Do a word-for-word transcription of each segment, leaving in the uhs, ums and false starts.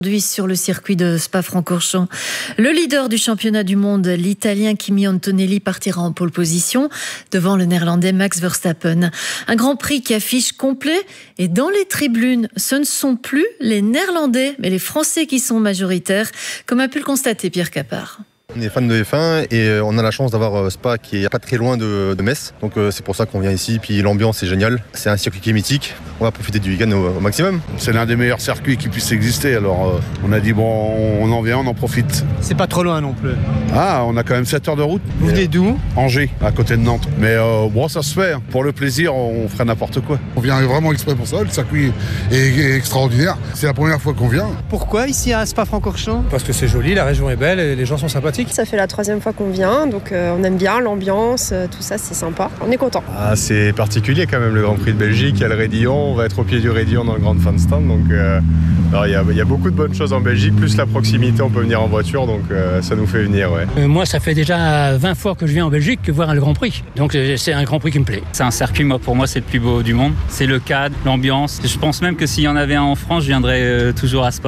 Aujourd'hui sur le circuit de Spa-Francorchamps. Le leader du championnat du monde, l'Italien Kimi Antonelli, partira en pole position devant le Néerlandais Max Verstappen. Un Grand Prix qui affiche complet et dans les tribunes, ce ne sont plus les Néerlandais mais les Français qui sont majoritaires, comme a pu le constater Pierre Capard. On est fan de F un et on a la chance d'avoir Spa qui est pas très loin de, de Metz. Donc c'est pour ça qu'on vient ici. Puis l'ambiance est géniale. C'est un circuit qui est mythique. On va profiter du week-end au, au maximum. C'est l'un des meilleurs circuits qui puisse exister. Alors euh, on a dit bon, on en vient, on en profite. C'est pas trop loin non plus. Ah, on a quand même sept heures de route. Vous venez d'où ? Angers, à côté de Nantes. Mais euh, bon, ça se fait. Pour le plaisir, on ferait n'importe quoi. On vient vraiment exprès pour ça. Le circuit est, est extraordinaire. C'est la première fois qu'on vient. Pourquoi ici à Spa-Francorchamps ? Parce que c'est joli, la région est belle et les gens sont sympathiques. Ça fait la troisième fois qu'on vient, donc euh, on aime bien l'ambiance, euh, tout ça, c'est sympa. On est content. Ah, c'est particulier quand même le Grand Prix de Belgique. Il y a le Raidillon, on va être au pied du Raidillon dans le Grand Fan Stand. Donc, euh, alors, il y a, il y a beaucoup de bonnes choses en Belgique, plus la proximité, on peut venir en voiture, donc euh, ça nous fait venir. Ouais. Euh, moi, ça fait déjà vingt fois que je viens en Belgique que voir le Grand Prix. Donc euh, c'est un Grand Prix qui me plaît. C'est un circuit, moi, pour moi, c'est le plus beau du monde. C'est le cadre, l'ambiance. Je pense même que s'il y en avait un en France, je viendrais euh, toujours à Spa.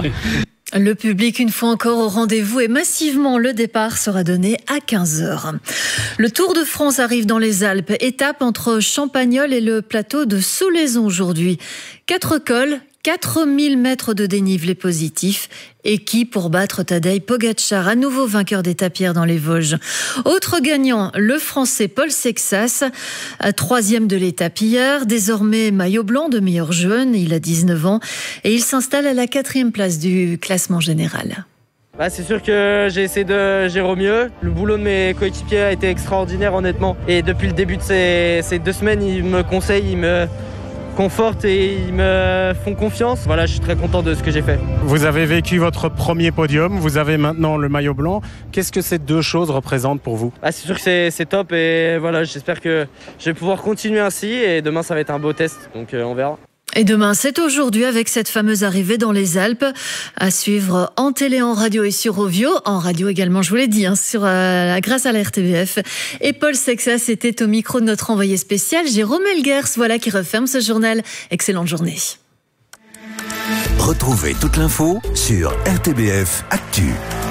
Le public, une fois encore, au rendez-vous et massivement, le départ sera donné à quinze heures. Le Tour de France arrive dans les Alpes, étape entre Champagnole et le plateau de Soulaison aujourd'hui. Quatre cols, quatre mille mètres de dénivelé positif. Et qui pour battre Tadej Pogačar, à nouveau vainqueur d'étape hier dans les Vosges. Autre gagnant, le Français Paul Sexas, troisième de l'étape hier, désormais maillot blanc de meilleur jeune, il a dix-neuf ans, et il s'installe à la quatrième place du classement général. Bah, c'est sûr que j'ai essayé de gérer au mieux. Le boulot de mes coéquipiers a été extraordinaire honnêtement. Et depuis le début de ces, ces deux semaines, ils me conseillent, ils me confortent et ils me font confiance. Voilà, je suis très content de ce que j'ai fait. Vous avez vécu votre premier podium, vous avez maintenant le maillot blanc. Qu'est-ce que ces deux choses représentent pour vous ? Bah, c'est sûr que c'est, c'est top et voilà, j'espère que je vais pouvoir continuer ainsi et demain ça va être un beau test, donc euh, on verra. Et demain, c'est aujourd'hui avec cette fameuse arrivée dans les Alpes à suivre en télé, en radio et sur Ovio. En radio également, je vous l'ai dit, hein, sur, euh, grâce à la R T B F. Et Paul Sexas était au micro de notre envoyé spécial, Jérôme Elguers, voilà qui referme ce journal. Excellente journée. Retrouvez toute l'info sur R T B F Actu.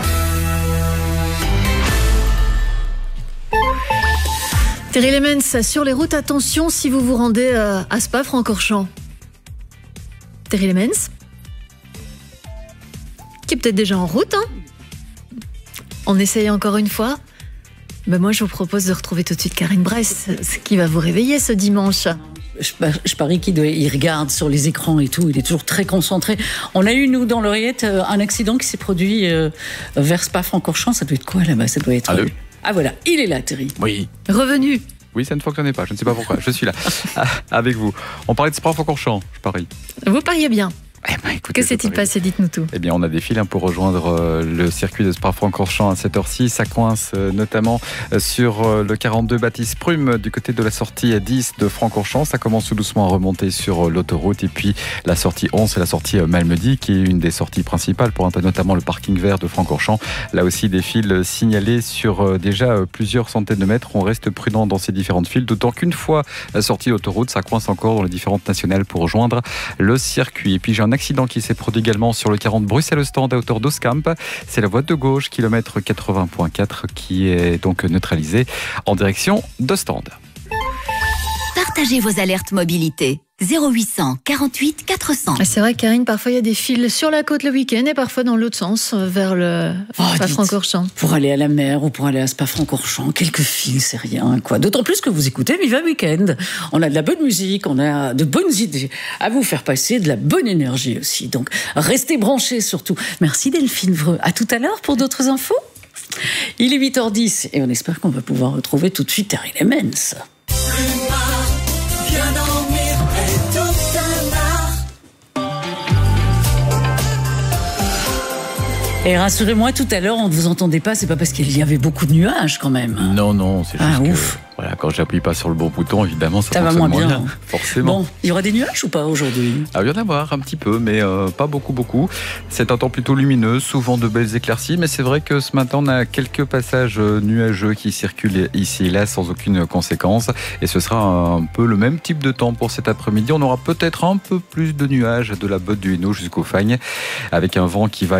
Thierry Lemens, sur les routes, attention si vous vous rendez euh, à Spa-Francorchamps. Thierry Lemens, qui est peut-être déjà en route. Hein, on essaye encore une fois. Ben moi, je vous propose de retrouver tout de suite Karine Bress, ce qui va vous réveiller ce dimanche. Je, je parie qu'il doit, il regarde sur les écrans et tout, il est toujours très concentré. On a eu, nous, dans l'oreillette, un accident qui s'est produit euh, vers Spa-Francorchamps. Ça doit être quoi là-bas ? Ça doit être... Allô ? Ah voilà, il est là, Thierry. Oui. Revenu. Oui, ça ne fonctionnait pas, je ne sais pas pourquoi, je suis là, avec vous. On parlait de Spa-Francorchamps, je parie. Vous pariez bien. Eh ben, écoutez, que s'est-il passé ? Dites-nous tout. Eh bien, on a défilé pour rejoindre le circuit de Spa-Francorchamps à cette heure-ci. Ça coince notamment sur le quarante-deux Baptiste Prume du côté de la sortie dix de Francorchamps. Ça commence tout doucement à remonter sur l'autoroute. Et puis, la sortie onze, c'est la sortie Malmedy, qui est une des sorties principales pour notamment le parking vert de Francorchamps. Là aussi, des files signalées sur déjà plusieurs centaines de mètres. On reste prudent dans ces différentes files, d'autant qu'une fois sortie d'autoroute, ça coince encore dans les différentes nationales pour rejoindre le circuit. Et puis, j'ai un accident qui s'est produit également sur le quarante Bruxelles-Ostende à hauteur d'Oskamp. C'est la voie de gauche, kilomètre quatre-vingts virgule quatre, qui est donc neutralisée en direction d'Ostende. Partagez vos alertes mobilité. zéro huit cent quarante-huit quatre cents. C'est vrai, Karine, parfois il y a des files sur la côte le week-end et parfois dans l'autre sens, vers le oh, Spa-Francorchamps. Pour aller à la mer ou pour aller à Spa-Francorchamps, quelques files, c'est rien, quoi. D'autant plus que vous écoutez Viva Weekend. On a de la bonne musique, on a de bonnes idées à vous faire passer, de la bonne énergie aussi. Donc, restez branchés surtout. Merci Delphine Vreux. À tout à l'heure pour d'autres infos. Il est huit heures dix et on espère qu'on va pouvoir retrouver tout de suite Thierry Lemens. Et rassurez-moi, tout à l'heure, on ne vous entendait pas, c'est pas parce qu'il y avait beaucoup de nuages quand même. Non, non, c'est juste ah, que... ouf. Voilà, quand j'appuie pas sur le bon bouton, évidemment, ça, Ça va fonctionne moins moins bien. bien. Forcément. Bon, il y aura des nuages ou pas aujourd'hui? Ah, il y en a voir un petit peu, mais euh, pas beaucoup, beaucoup. C'est un temps plutôt lumineux, souvent de belles éclaircies, mais c'est vrai que ce matin, on a quelques passages nuageux qui circulent ici et là sans aucune conséquence. Et ce sera un peu le même type de temps pour cet après-midi. On aura peut-être un peu plus de nuages de la Botte du Hainaut jusqu'au Fagnes, avec un vent qui va